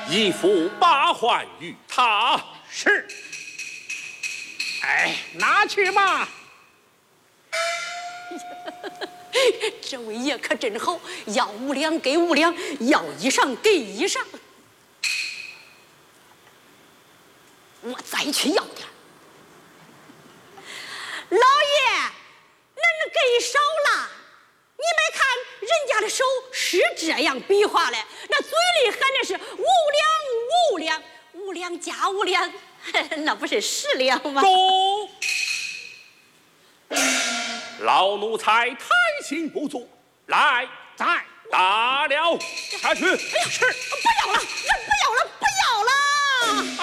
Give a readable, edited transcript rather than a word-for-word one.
一付8还于他。 是。哎，拿去吧。 这位爷可真好，要5两给5两，要衣裳给衣裳。我再去要点。老爷，恁给少了。你没看人家的手是这样比划的，那嘴里喊的是5两5两，5两加5两，那不是10两吗？ 中，老奴才贪心不足，来， 在打了下去。 哎呀，是不要了，人不要了，不要了。